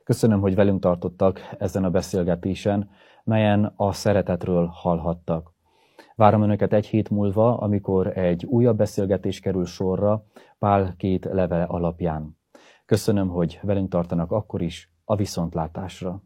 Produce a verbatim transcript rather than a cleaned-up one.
Köszönöm, hogy velünk tartottak ezen a beszélgetésen, melyen a szeretetről hallhattak. Várom Önöket egy hét múlva, amikor egy újabb beszélgetés kerül sorra Pál két levele alapján. Köszönöm, hogy velünk tartanak akkor is, a viszontlátásra.